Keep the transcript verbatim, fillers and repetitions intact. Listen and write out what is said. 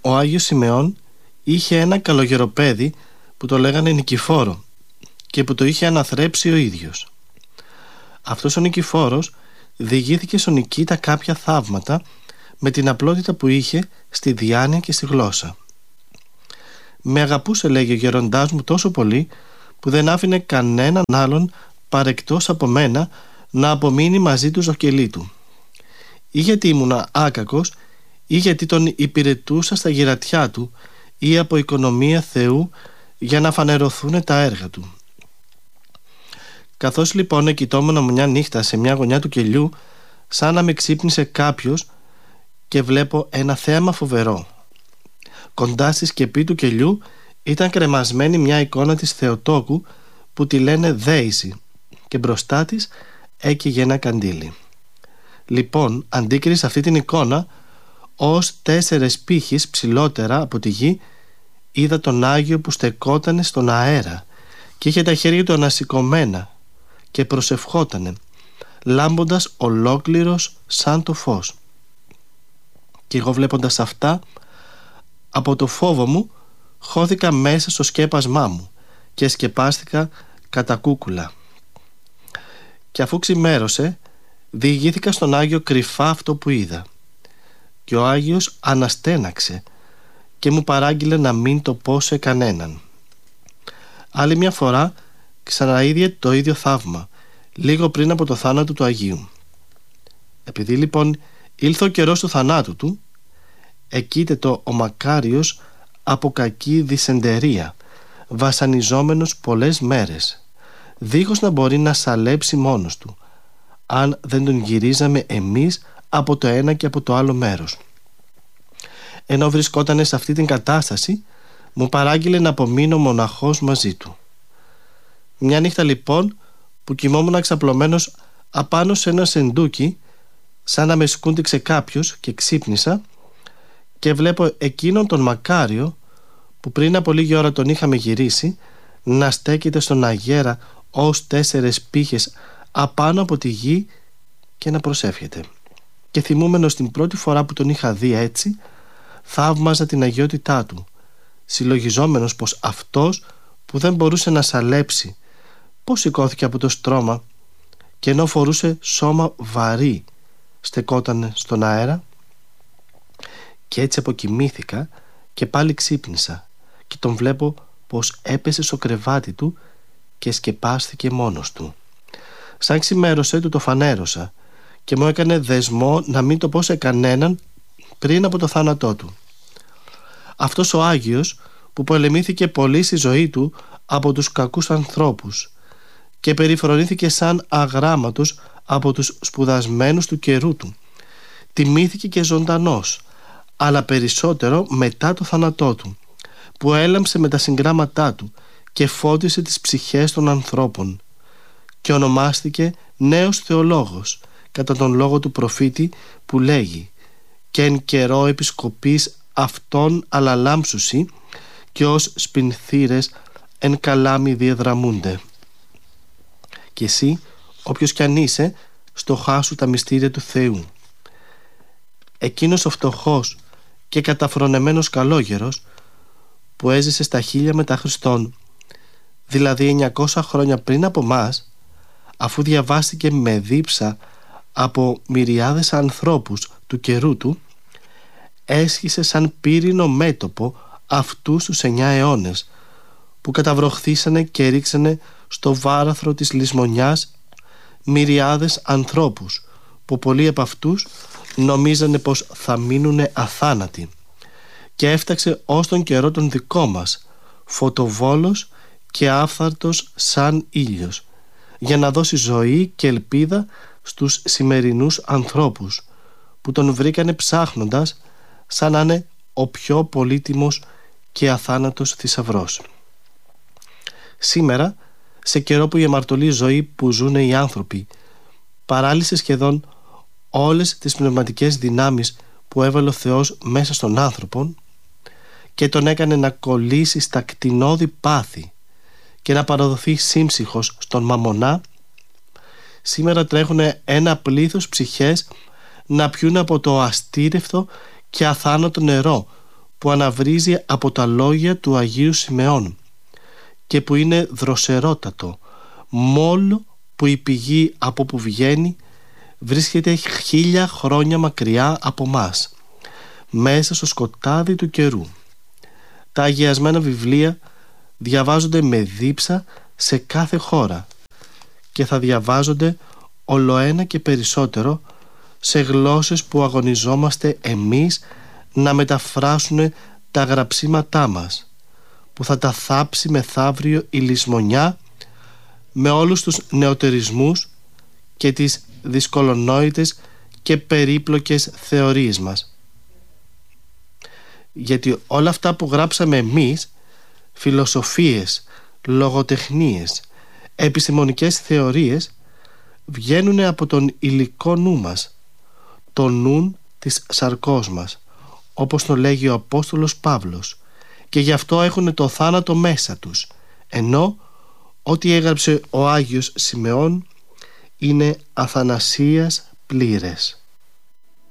Ο Άγιος Σιμεών είχε ένα καλογεροπέδι που το λέγανε Νικηφόρο και που το είχε αναθρέψει ο ίδιος. Αυτός ο Νικηφόρος διηγήθηκε στον Νικήτα κάποια θαύματα με την απλότητα που είχε στη διάνοια και στη γλώσσα. «Με αγαπούσε», λέγει ο γεροντάς μου, τόσο πολύ που δεν άφηνε κανέναν άλλον παρεκτός από μένα να απομείνει μαζί του στο κελί του. Ή γιατί ήμουνα άκακος, ή γιατί τον υπηρετούσα στα γυρατιά του, ή από οικονομία Θεού για να φανερωθούν τα έργα του. Καθώς λοιπόν εκοιτόμουν μια νύχτα σε μια γωνιά του κελιού, σαν να με ξύπνησε κάποιος και βλέπω ένα θέαμα φοβερό. Κοντά στη σκεπή του κελιού ήταν κρεμασμένη μια εικόνα της Θεοτόκου που τη λένε Δέηση και μπροστά της έκαιγε ένα καντήλι. Λοιπόν, αντίκρισα αυτή την εικόνα ως τέσσερες πύχες ψηλότερα από τη γη. Είδα τον Άγιο που στεκότανε στον αέρα και είχε τα χέρια του ανασηκωμένα και προσευχότανε, λάμποντας ολόκληρος σαν το φως. Και εγώ βλέποντας αυτά, από το φόβο μου χώθηκα μέσα στο σκέπασμά μου και σκεπάστηκα κατά κούκουλα. Και αφού ξημέρωσε, διηγήθηκα στον Άγιο κρυφά αυτό που είδα. Και ο Άγιος αναστέναξε και μου παράγγειλε να μην το πω σε κανέναν. Άλλη μια φορά ξαναείδε το ίδιο θαύμα, λίγο πριν από το θάνατο του Αγίου. Επειδή λοιπόν ήλθε ο καιρός του θανάτου του, εκείτετο ο μακάριος από κακή δυσεντερία, βασανιζόμενος πολλές μέρες, δίχως να μπορεί να σαλέψει μόνος του, αν δεν τον γυρίζαμε εμείς από το ένα και από το άλλο μέρος. Ενώ βρισκότανε σε αυτή την κατάσταση, μου παράγγειλε να απομείνω μοναχός μαζί του. Μια νύχτα λοιπόν που κοιμόμουν ξαπλωμένος απάνω σε ένα σεντούκι, σαν να με σκούντιξε κάποιος, και ξύπνησα και βλέπω εκείνον τον μακάριο που πριν από λίγη ώρα τον είχαμε γυρίσει να στέκεται στον αγέρα ως τέσσερες πύχες απάνω από τη γη και να προσεύχεται. Και θυμούμενος την πρώτη φορά που τον είχα δει έτσι, θαύμαζα την αγιότητά του, συλλογιζόμενος πως αυτός που δεν μπορούσε να σαλέψει, πως σηκώθηκε από το στρώμα και ενώ φορούσε σώμα βαρύ στεκόταν στον αέρα. Και έτσι αποκοιμήθηκα και πάλι ξύπνησα και τον βλέπω πως έπεσε στο κρεβάτι του και σκεπάστηκε μόνος του. Σαν ξημέρωσε του το φανέρωσα και μου έκανε δεσμό να μην το πω σε κανέναν πριν από το θάνατό του. Αυτός ο Άγιος που πολεμήθηκε πολύ στη ζωή του από τους κακούς ανθρώπους και περιφρονήθηκε σαν αγράμματος από τους σπουδασμένους του καιρού του, τιμήθηκε και ζωντανός, αλλά περισσότερο μετά το θάνατό του, που έλαμψε με τα συγκράματά του και φώτισε τις ψυχές των ανθρώπων και ονομάστηκε νέος θεολόγος κατά τον λόγο του προφήτη που λέγει «Και εν καιρό επισκοπής αυτών αλαλάμψουσι και ως σπινθήρες εν καλάμι διεδραμούνται». Και εσύ, όποιος κι αν είσαι, στοχάσου τα μυστήρια του Θεού. Εκείνος ο φτωχός και καταφρονεμένος καλόγερος που έζησε στα χίλια μετά Χριστόν, δηλαδή εννιακόσια χρόνια πριν από μας, αφού διαβάστηκε με δίψα από μυριάδες ανθρώπους του καιρού του, έσχισε σαν πύρινο μέτωπο αυτούς τους εννιά αιώνες που καταβροχθήσανε και ρίξανε στο βάραθρο της λησμονιάς μυριάδες ανθρώπους που πολλοί από αυτούς νομίζανε πως θα μείνουνε αθάνατοι, και έφταξε ως τον καιρό τον δικό μας, φωτοβόλος και άφθαρτος σαν ήλιος, για να δώσει ζωή και ελπίδα στους σημερινούς ανθρώπους που τον βρήκανε ψάχνοντας σαν να είναι ο πιο πολύτιμος και αθάνατος θησαυρός. Σήμερα, σε καιρό που η αμαρτωλή ζωή που ζουν οι άνθρωποι παράλυσε σχεδόν όλες τις πνευματικές δυνάμεις που έβαλε ο Θεός μέσα στον άνθρωπο και τον έκανε να κολλήσει στα κτηνώδη πάθη και να παραδοθεί σύμψυχος στον μαμονά, σήμερα τρέχουν ένα πλήθος ψυχές να πιούν από το αστήρευτο και αθάνατο νερό που αναβρίζει από τα λόγια του Αγίου Σιμεών και που είναι δροσερότατο, μόλο που η πηγή από που βγαίνει βρίσκεται χίλια χρόνια μακριά από μας, μέσα στο σκοτάδι του καιρού. Τα αγιασμένα βιβλία διαβάζονται με δίψα σε κάθε χώρα και θα διαβάζονται ολοένα και περισσότερο σε γλώσσες που αγωνιζόμαστε εμείς να μεταφράσουν τα γραψίματά μας, που θα τα θάψει μεθαύριο η λησμονιά με όλους τους νεωτερισμούς και τις δυσκολονόητες και περίπλοκες θεωρίες μας. Γιατί όλα αυτά που γράψαμε εμείς, φιλοσοφίες, λογοτεχνίες, επιστημονικές θεωρίες, βγαίνουν από τον υλικό νου μας, το νου της σαρκός μας, όπως το λέγει ο Απόστολος Παύλος, και γι' αυτό έχουν το θάνατο μέσα τους, ενώ ό,τι έγραψε ο Άγιος Σιμεών είναι αθανασίας πλήρες.